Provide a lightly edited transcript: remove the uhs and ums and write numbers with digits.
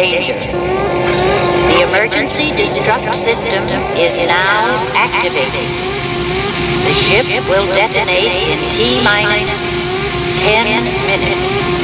detonator. The emergency destruct system is now activated. The ship will detonate in T-minus 10 minutes.